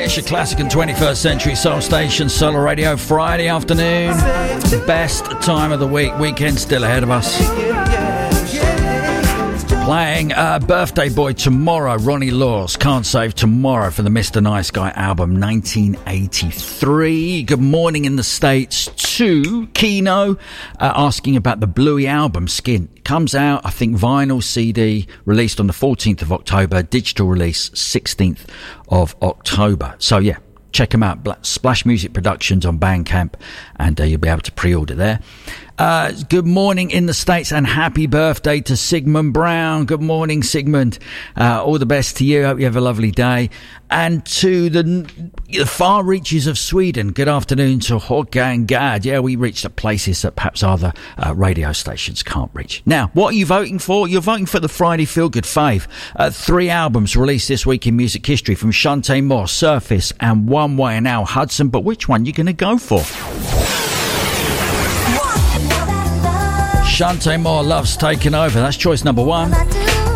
It's your classic and 21st century soul station, Solar Radio, Friday afternoon. Best time of the week. Weekend still ahead of us. Playing Birthday Boy tomorrow, Ronnie Laws, Can't Save Tomorrow for the Mr. Nice Guy album, 1983. Good morning in the States to Kino, asking about the Bluey album, Skin. Comes out, I think, vinyl CD, released on the 14th of October, digital release 16th of October. So yeah, check them out, Splash Music Productions on Bandcamp, and you'll be able to pre-order there. Good morning in the States and happy birthday to Sigmund Brown. Good morning, Sigmund. All the best to you. Hope you have a lovely day. And to the far reaches of Sweden, good afternoon to Håkan Gad. Yeah, we reach the places that perhaps other radio stations can't reach. Now, what are you voting for? You're voting for the Friday Feel Good Fave. 3 albums released this week in music history from Shante Moore, Surface and One Way and Al Hudson. But which one are you going to go for? Shante Moore, Love's Taken Over. That's choice number 1.